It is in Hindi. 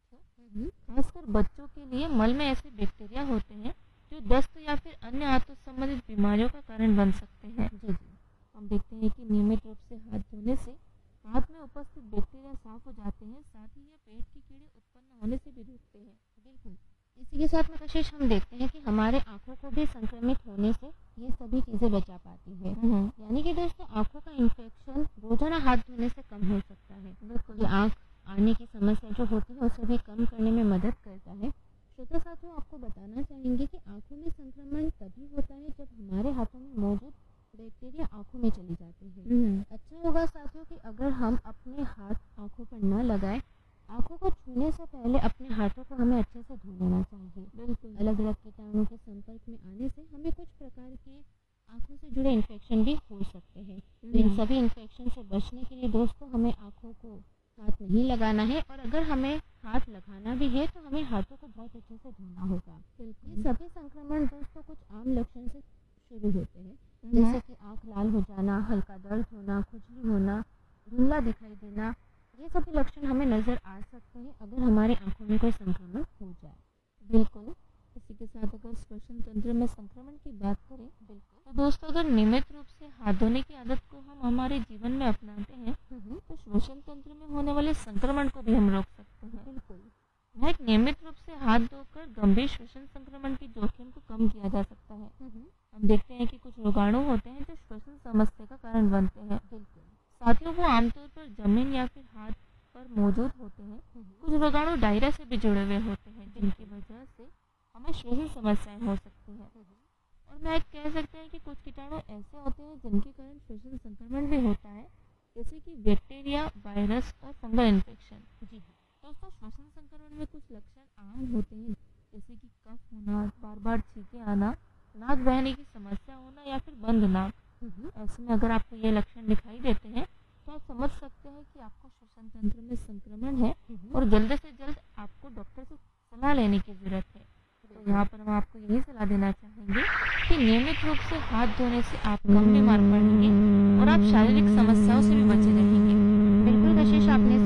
साथियों, हम्म, खासकर बच्चों के लिए मल में ऐसे बैक्टीरिया होते हैं जो दस्त या फिर अन्य आंतों संबंधित बीमारियों का कारण बन सकते हैं। जी जी। हम देखते हैं कि नियमित रूप से हाथ धोने से हाथ में उपस्थित बैक्टीरिया साफ हो जाते हैं, साथ ही ये पेट की कीड़े उत्पन्न होने से भी रोकते हैं। बिल्कुल। इसी के साथ में कशिश हम देखते हैं कि हमारे आँखों को भी संक्रमित होने से ये सभी चीज़ें बचा पाती है। यानी कि दोस्तों आँखों का इन्फेक्शन रोजाना हाथ धोने से कम हो सकता है। बिल्कुल। ये आँख आने की समस्या जो होती है उसे भी कम करने में मदद करता है। श्रोता साथियों, आपको बताना चाहेंगे कि आँखों में संक्रमण तभी होता है जब हमारे हाथों में मौजूद बैक्टीरिया आँखों में चली जाती है। अच्छा होगा साथियों कि अगर हम अपने हाथ आँखों पर न लगाएं, आँखों को छूने से पहले अपने हाथों को हमें अच्छे से धो लेना चाहिए। बिल्कुल। अलग अलग कीटाणुओं के संपर्क में आने से हमें कुछ प्रकार के आँखों से जुड़े इन्फेक्शन भी हो सकते हैं। तो इन सभी इन्फेक्शन से बचने के लिए दोस्तों हमें आँखों को हाथ नहीं लगाना है, और अगर हमें हाथ लगाना भी है तो हमें हाथों को बहुत अच्छे से धोना होगा। ये सभी संक्रमण दोस्तों कुछ आम लक्षण से शुरू होते हैं, जैसे कि आँख लाल हो जाना, हल्का दर्द होना, खुजली होना, धुंधला दिखाई देना। ये सभी लक्षण हमें नजर आ सकते हैं अगर हमारी आंखों में कोई संक्रमण हो जाए। बिल्कुल। इसी के साथ अगर श्वसन तंत्र में संक्रमण की बात करें, तो दोस्तों अगर नियमित रूप से हाथ धोने की आदत को हम हमारे जीवन में अपनाते हैं तो श्वसन तंत्र में होने वाले संक्रमण को भी हम रोक सकते हैं। बिल्कुल। वह एक नियमित रूप से हाथ धोकर गंभीर श्वसन संक्रमण के जोखिम को कम किया जा सकता है। हम देखते हैं कि कुछ रोगाणु होते हैं जो श्वसन समस्या का कारण बनते हैं। बिल्कुल। साथियों, वो आमतौर पर जमीन या फिर हाथ पर मौजूद होते हैं। कुछ रोगाणु डायरिया से भी जुड़े हुए होते हैं, जिनकी वजह से हमें श्वसन समस्याएं हो सकती हैं। और मैं कह सकते हैं कि कुछ कीटाणु ऐसे होते हैं जिनके कारण श्वसन संक्रमण भी होता है, जैसे कि बैक्टीरिया, वायरस और फंगल इन्फेक्शन। जी। दोस्तों, श्वसन संक्रमण में कुछ लक्षण आम होते हैं, जैसे कि कफ होना, बार बार छींके आना, नाक बहने की समस्या होना या फिर बंद नाक। ऐसे में अगर आपको ये लक्षण दिखाई देते हैं तो आप समझ सकते हैं कि आपको श्वसन तंत्र में संक्रमण है और जल्द से जल्द आपको डॉक्टर से सलाह लेने की जरूरत है। तो यहाँ पर हम आपको यही सलाह देना चाहेंगे कि नियमित रूप से हाथ धोने से आप कम बीमार पड़ेंगे और आप शारीरिक समस्याओं से भी बचे रहेंगे। बिल्कुल कशिश, आपने